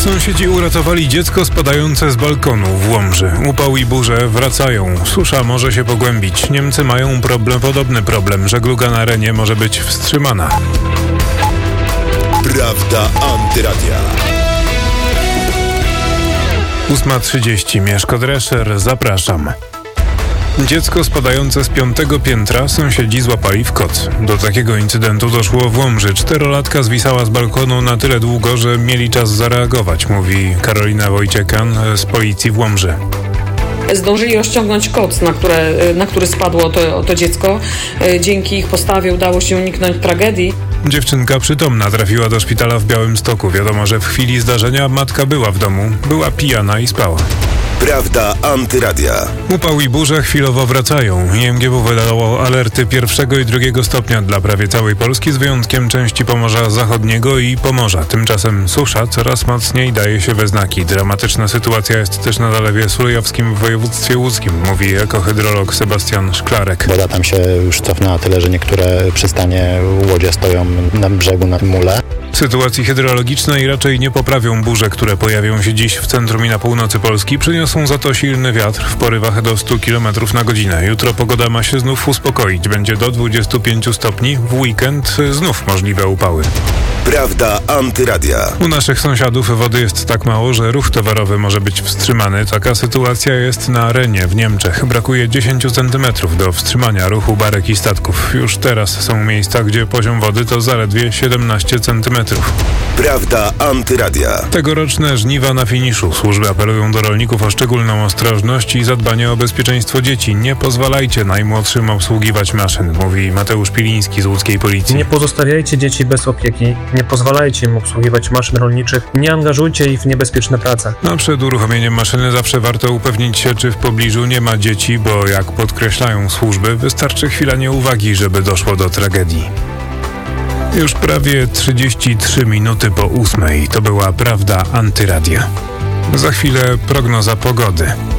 Sąsiedzi uratowali dziecko spadające z balkonu w Łomży. Upał i burze wracają. Susza może się pogłębić. Niemcy mają podobny problem. Żegluga na Renie może być wstrzymana. Prawda Antyradia. 8:30. Mieszko Drescher, zapraszam. Dziecko spadające z 5. piętra sąsiedzi złapali w koc. Do takiego incydentu doszło w Łomży. 4-latka zwisała z balkonu na tyle długo, że mieli czas zareagować, mówi Karolina Wojciekan z policji w Łomży. Zdążyli rozciągnąć koc, na który spadło to dziecko. Dzięki ich postawie udało się uniknąć tragedii. Dziewczynka przytomna trafiła do szpitala w Białymstoku. Wiadomo, że w chwili zdarzenia matka była w domu. Była pijana i spała. Prawda Antyradia. Upał i burze chwilowo wracają. IMGW wydało alerty 1. i 2. stopnia dla prawie całej Polski, z wyjątkiem części Pomorza Zachodniego i Pomorza. Tymczasem susza coraz mocniej daje się we znaki. Dramatyczna sytuacja jest też na Zalewie Sulejowskim w województwie łódzkim, mówi ekohydrolog Sebastian Szklarek. Woda tam się już cofnęła tyle, że niektóre przystanie łodzie stoją na brzegu na mule. Sytuacji hydrologicznej raczej nie poprawią burze, które pojawią się dziś w centrum i na północy Polski. Przyniosą za to silny wiatr w porywach do 100 km na godzinę. Jutro pogoda ma się znów uspokoić. Będzie do 25 stopni. W weekend znów możliwe upały. Prawda Antyradia. U naszych sąsiadów wody jest tak mało, że ruch towarowy może być wstrzymany. Taka sytuacja jest na Renie w Niemczech. Brakuje 10 cm do wstrzymania ruchu barek i statków. Już teraz są miejsca, gdzie poziom wody to zaledwie 17 cm. Prawda Antyradia. Tegoroczne żniwa na finiszu. Służby apelują do rolników o szczególną ostrożność i zadbanie o bezpieczeństwo dzieci. Nie pozwalajcie najmłodszym obsługiwać maszyn, mówi Mateusz Piliński z łódzkiej policji. Nie pozostawiajcie dzieci bez opieki. Nie pozwalajcie im obsługiwać maszyn rolniczych, nie angażujcie ich w niebezpieczne prace. A przed uruchomieniem maszyny zawsze warto upewnić się, czy w pobliżu nie ma dzieci, bo jak podkreślają służby, wystarczy chwila nieuwagi, żeby doszło do tragedii. Już prawie 33 minuty po 8:00. To była Prawda Antyradia. Za chwilę prognoza pogody.